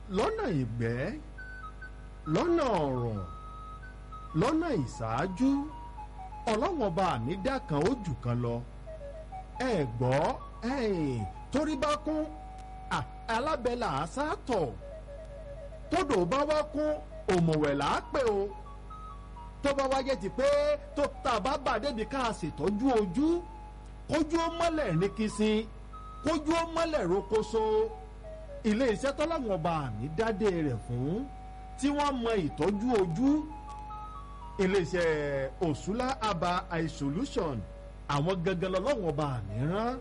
lọ́nà ìgbẹ́ lọ́nà ọ̀rọ̀ lọ́nà ìṣáájú ọlọ́wọ́n ọba mi dá kan ó jù kan lọ ẹ gbọ́ torí bá kún alábẹ́là àṣàtọ̀ tódò bá wá kún òmùwẹ̀ là á pè o tó bá wáyé ti pé tó tá a bá bà débi ká a ṣètọ́jú ojú kójú ó mọ́lẹ̀ ní kìsìn kójú ó mọ́lẹ̀ rókóso ilé iṣẹ́ tọ́láwọn ọba mi dádé rẹ̀ fún tí wọ́n mọ ìtọ́jú ojú ilé iṣẹ́ Òṣùlá Aba Eye Solution àwọn gangan lọ́lọ́wọ́n ọba mi rán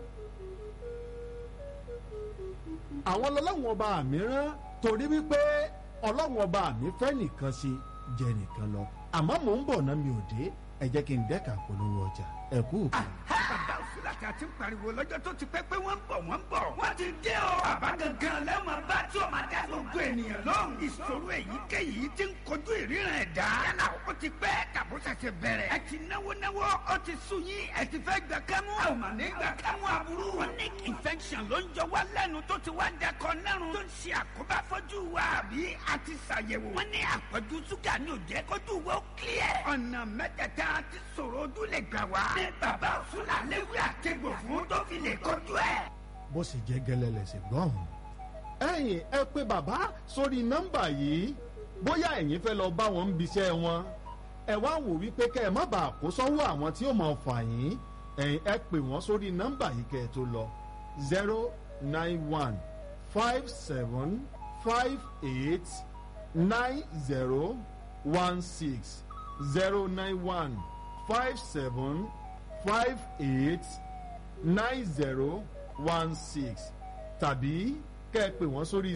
àwọn lọ́lọ́wọ́n ọba mi rán torí wípé ọlọ́wọ́n ọba mi fẹ́ nìkan ṣe jẹ́ nìkan lọ àmọ́ mò ń bọ̀ náà mi ò dé ẹ jẹ́ kí n dẹ́ka polówó ọjà ẹ kú. bàbá Òṣùlá tí a ti ń pariwo lọ́jọ́ tó ti pẹ́ pé wọ́n ń bọ̀ wọ́n ti dé o. bàbá gangan lẹ́wọ̀n bá tí o máa dá gbogbo ènìyàn lóhùn. ìṣòro èyíkéyìí ti ń kojú ìríran ẹ̀dá. yálà ó ti pẹ́ tàbó ṣẹ̀ṣẹ̀ bẹ̀rẹ̀. ẹ ti náwó ó ti sú yín ẹ ti fẹ́ gbà kámú. a ò mà ní gbà kámú aburú. chronic infection ló ń jọ wá lẹ́nu tó ti wá dẹkọ nẹ́rùn. tó ń ṣe àkóbá fọ́jú wa àbí a ti ṣàyẹ̀wò. wọ́n ní àpọ̀jù ṣúgà ní òjẹ́ kójú wa ó clear. ọ̀nà mẹ́tẹ̀ẹ̀ta ti sọ̀rọ̀ ojú lè gbà wá. ní bàbá Òṣùlá léwu àtẹ̀gbò fún tó fi lè kojú ẹ̀. bó sì jẹ́ gẹ́lẹ́ lẹ̀sẹ̀ gbọ́n. ẹ̀yin ẹ pé bàbá sórí nọ́mbà yìí bóyá ẹ̀yin fẹ́ lọ bá wọn ń biṣẹ́ wọn ẹ wá wò wípé kẹ́ ẹ má bàa kó sọ́wọ́ àwọn tí ó máa fà yín ẹ̀yin ẹ pè wọ́n sórí nọ́mbà yìí kẹ́ ẹ tó lọ 09157589016 tàbí kẹ́ ẹ pè wọ́n sórí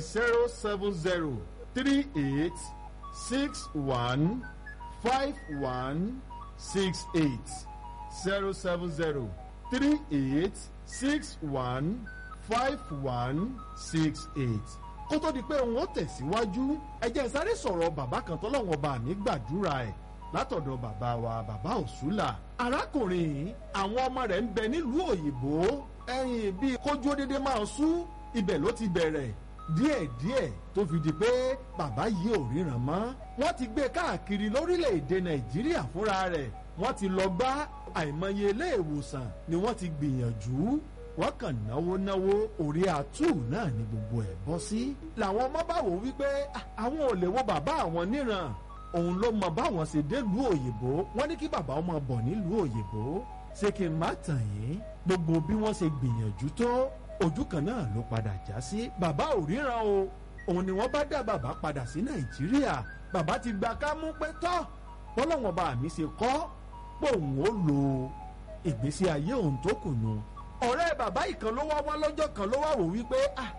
07038615168 kó tó di pé wọ́n tẹ̀síwájú ẹ jẹ́ sáré sọ̀rọ̀ bàbá kan tọ́lọ́wọ́n bá mi gbàdúrà ẹ̀ látọ̀dọ̀ bàbá wa bàbá Òṣùlá arákùnrin àwọn ọmọ rẹ̀ ń bẹ nílùú òyìnbó ẹ̀yìn bíi kójú dédé máa sú ibẹ̀ ló ti bẹ̀rẹ̀ díẹ̀díẹ̀ tó fi di pé bàbá yìí ò ríran mọ́ wọ́n ti gbé káàkiri lórílẹ̀‐èdè Nàìjíríà fúnra rẹ̀ wọ́n ti lọ bá àìmọye ilé ìwòsàn ni wọ́n ti gbìyànjú wọ́n kàn náwó orí àtú náà ni gbogbo ẹ̀ bọ́ sí. làwọn ọmọ bá wò wípé àwọn ò lè wo bàbá àwọn níran òun ló mọ báwọn ṣe délùú òyìnbó wọ́n ní kí bàbá ọmọ bọ̀ nílùú òyìnbó ṣé kí n má tàn yín gbogbo bí wọ́n ṣe gbìyànjú tó ojú kan náà ló padà já sí. bàbá ò ríran o òun ni wọ́n bá dá bàbá padà sí Nàìjíríà bàbá ti gba kámú pé tọ́ bọ́lọ́wọ́n bá mi ṣe kọ́ pé òun ó lo ìgbésí ayé òun tó kù nù. ọ̀rẹ́ bàbá ìkan ló wá lọ́jọ́ kan ló wá wò wípé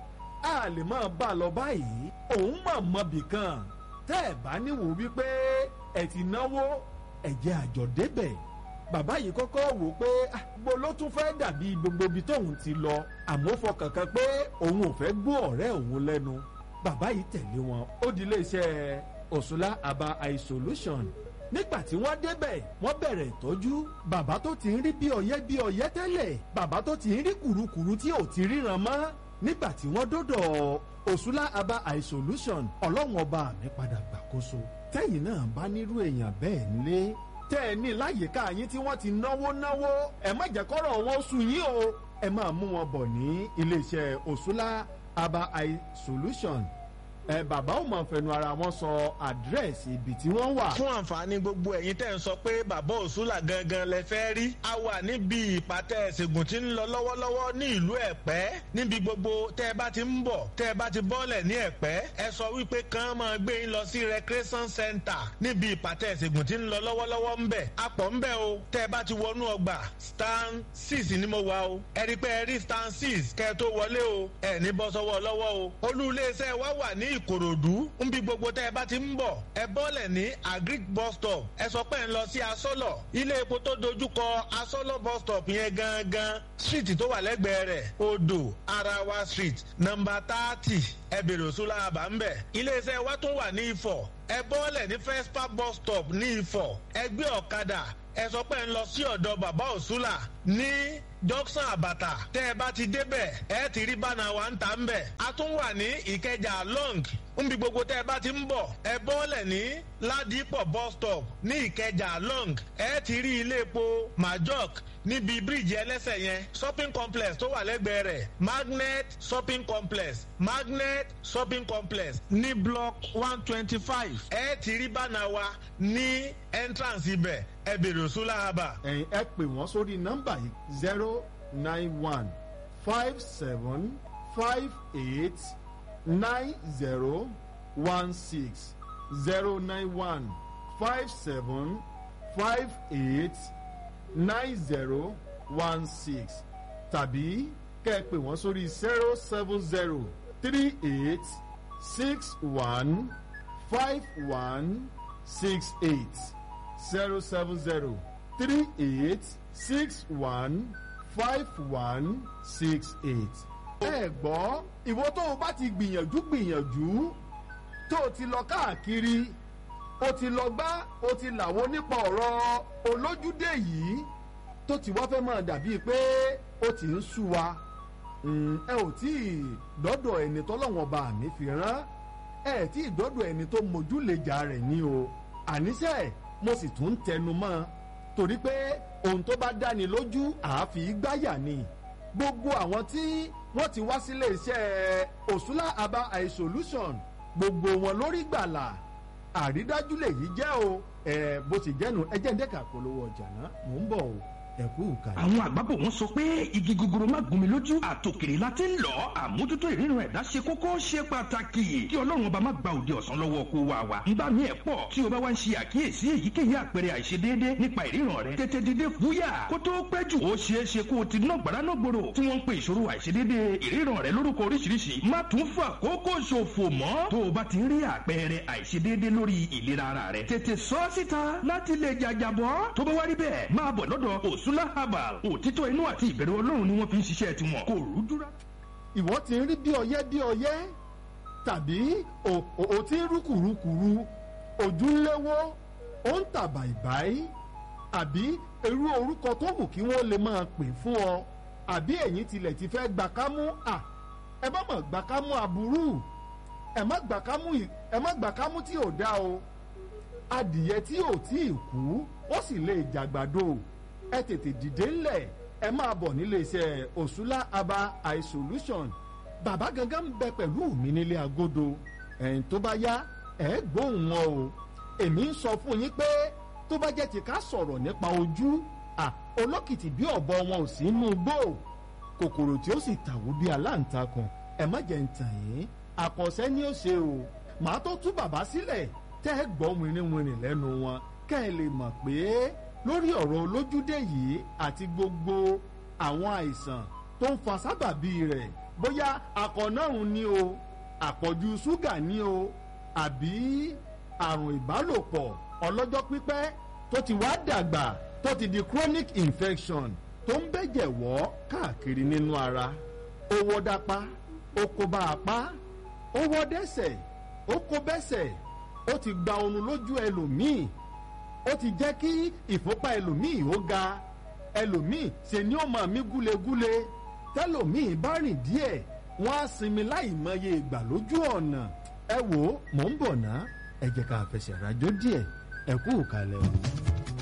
a lè máa bá a lọ báyìí òun mọ̀ bìkan tẹ́ ẹ̀ bá níwò wípé ẹ̀ ti náwó ẹ̀jẹ̀ àjọ débẹ̀ bàbá yìí kọ́kọ́ wò pé gbogbo ló tún fẹ́ dàbí gbogbo ibi tóun ti lọ àmọ́ fọkàn kan pé òun ò fẹ́ gbọ́ ọ̀rẹ́ òun lẹ́nu bàbá yìí tẹ̀lé wọn ó di iléeṣẹ́ Òṣùlá Aba Eye Solution nígbà tí wọ́n débẹ̀ wọ́n bẹ̀rẹ̀ ìtọ́jú bàbá tó ti ń rí bí ọyẹ́ tẹ́lẹ̀ bàbá tó ti ń rí kùrukùru tí ò ti ríran mọ́ nígbà tí wọ́n dọ́dọ̀ Òṣùlá Aba Eye Solution ọlọ́run ọba mi padà gbàkóso tẹ́yìn náà bá nírú èèyàn bẹ́ẹ̀ nílé tẹ́ ẹ ní láyìíká yín tí wọ́n ti náwó ẹ má jẹ́ kọ́rọ̀ wọn sú yín o ẹ máa mú wọn bọ̀ ní iléeṣẹ́ Òṣùlá Aba Eye Solution bàbá ò mọ̀ fẹnu ara wọn sọ àdírẹ́sì ibi tí wọ́n wà. fún àǹfààní gbogbo ẹ̀yin tẹ́ ń sọ pé bàbá Òṣùlá gangan lẹ fẹ́ rí a wà níbi ìpàtẹ ìṣègùn tí ń lọ lọ́wọ́lọ́wọ́ ní ìlú Ẹ̀pẹ́ níbi gbogbo tẹ́ ẹ bá ti ń bọ̀ tẹ́ ẹ bá ti bọ́lẹ̀ ní Ẹ̀pẹ́ ẹ sọ wípé kàn máa gbé yín lọ sí recreation center níbi ìpàtẹ ìṣègùn tí ń lọ lọ́wọ́lọ́wọ́ ń bẹ̀ apọ̀ ń bẹ̀ o tẹ́ ẹ bá ti wọnú ọgbà stand 6 ni mo wà o ẹ rí pé ẹ rí stand 6 kẹ́ ẹ tó wọlé o ẹ ní bọ́ sọ́wọ́ lọ́wọ́ o olú iléeṣẹ́ wa wà ní Ìkòròdú ń bí gbogbo tẹ́ ẹ bá ti ń bọ̀ ẹ bọ́lẹ̀ ní agric bus stop ẹ sọ pé ń lọ sí Asọ́lọ̀ ilé epo tó dojúkọ Asọ́lọ̀ bus stop yẹn gangan street tó wà lẹ́gbẹ̀ẹ́ rẹ̀ Odò Arawa street number 30 ẹ bèrè Òṣùlá Aba ń bẹ̀ iléeṣẹ́ wa tún wà ní Ifọ̀ ẹ bọ́lẹ̀ ní Fespa bus stop ní Ifọ̀ ẹ gbé ọ̀kadà ẹ sọ pé ń lọ sí ọ̀dọ̀ bàbá òsúlà ní junction àbàtà tẹ́ ẹ bá ti débẹ̀ ẹ ti rí bánà wa ń ta ń bẹ̀. a tún wà ní ìkẹjà long níbi gbogbo tẹ́ ẹ bá ti ń bọ̀ ẹ bọ́ọ̀lẹ̀ ní ládìpọ̀ bus stop ní ìkẹjà long ẹ ti rí ilé epo majok níbi bíríìjì ẹlẹ́sẹ̀ yẹn shopping complex tó wà lẹ́gbẹ̀ẹ́ rẹ̀ magnet shopping complex ní block 125 ẹ ti rí bánà wa ní entrance ibẹ̀ ẹ bèrè òsúlà haba. ẹ̀yin ẹ pè wọ́n sórí nọ́mbà yìí 091 57 58 9016 091 57 58 9016 tàbí kẹ́ ẹ pè wọ́n sórí 070 38 61 51 68 070 38 61 51 68. ẹ gbọ́ ìwọ tó o bá ti gbìyànjú tó o ti lọ káàkiri o ti lọ gbá o ti làwọ nípa ọ̀rọ̀ olójúdé yìí tó ti wá fẹ́ máa dàbíi pé o ti ń sú wa ẹ ò tí ì dọ́dọ̀ ẹni tọ́lọ́wọ́n bá mi fi rán ẹ tí ì dọ́dọ̀ ẹni tó mójúlejà rẹ̀ ní o àníṣe mo sì tún ń tẹnu mọ́ torí pé ohun tó bá dáni lójú àáfi gbáyà ni gbogbo àwọn tí wọ́n ti wá sílé iṣẹ́ Òsúlà Aba Eye Solution gbogbo wọn lórí gbàlà àrídájú lèyí jẹ́ o bó ti jẹ́nu ẹjẹ́ ń dẹ́ka polówó ọjà náà mò ń bọ̀ o ẹ̀kú ìkàlẹ̀. àwọn àgbàbọ̀ wọn sọ pé igi gogoro má gún mi lójú àtòkèrè la ti ń lọ àmójútó ìrírun ẹ̀dá ṣe kókó ṣe pàtàkì kí ọlọ́run ọba má gba òde ọ̀sán lọ́wọ́ kó wa wa. nígbà míì ẹ̀ pọ̀ tí o bá wá ń ṣe àkíyèsí èyíkéyìí àpẹẹrẹ àìṣedéédé nípa ìríran rẹ tètè dìde fúyà kó tó pẹ́ jù ó ṣeé ṣe kó o ti ná gbàrà náà gbòòrò tí wọ́n ń pe ìṣòro àìṣedéédé ìríran rẹ lórúkọ oríṣiríṣi má tún fà kókó ṣòfò mọ́ tó o bá ti rí àpẹẹrẹ àìṣedéédé lórí ìlera ara rẹ tètè sọ síta láti lè jàjàbọ́ tó bá wá rí bẹ́ẹ̀ máa bọ̀ lọ́dọ̀ Òsúlà Herbal òtítọ́ inú àti ìbẹ̀rù Ọlọ́run ni wọ́n fi ń ṣiṣẹ́ tiwọn kò rúdúrà. ìwọ ti ń rí bí ọyẹ́ tàbí o ti ń rúkùrúkùrú ojú ń léwó ó ń tà bàìbàì àbí irú orúkọ tó wù kí wọ́n lè máa pè fún ọ àbí ẹ̀yin tilẹ̀ ti fẹ́ gbà kámú ẹ má mọ̀ gbà kámú aburú ẹ má gbà kámú tí ò dá o adìyẹ tí ò tí ì kú ó sì lè jàgbàdo ẹ tètè dìde ńlẹ̀ ẹ máa bọ̀ nílé iṣẹ́ Òsúlà Aba Eye Solution bàbá gangan ń bẹ pẹ̀lú mi nílé agodo ẹ̀yìn tó bá yá ẹ gbóhùn wọn o èmi ń sọ fún yín pé tó bá jẹ́ ti ká sọ̀rọ̀ nípa ojú olókìtì bí ọ̀bọ wọn ò sí inú igbó kòkòrò tí ó sì tàwó bí aláǹtakùn ẹ má jẹ́ ń tàn yín àkànṣe ni ó ṣe o màá tó tú bàbá sílẹ̀ tẹ́ ẹ gbọ́ wìnrìnwìnrìn lẹ́nu wọn kẹ́ ẹ lè mọ̀ pé lórí ọ̀rọ̀ olójúdé yìí àti gbogbo àwọn àìsàn tó ń fa sábàbí rẹ̀ bóyá akọ̀nàrùn ni o àpọ̀jù ṣúgà ni o àbí àrùn ìbálòpọ̀ ọlọ́jọ́ pípẹ́ tó ti wá dàgbà tó ti di chronic infection tó ń bẹ̀jẹ̀ wọ́ káàkiri nínú ara ó wọ́ dápá ó kó bá apá ó wọ́ dẹ́sẹ̀ ó kó bẹ́sẹ̀ ó ti gba oorun lójú ẹlòmíì ó ti jẹ́ kí ìfúnpá ẹlòmíì ó ga ẹlòmíì ṣe ni ó máa mí gúlegúle tẹlòmíì bá rìn díẹ̀ wọ́n á sinmi láì mọye ìgbà lójú ọ̀nà ẹ wò ó mò ń bọ̀ ná ẹ jẹ́ ká fẹsẹ̀ rájò díẹ̀ ẹ kú ìkàlẹ̀ o.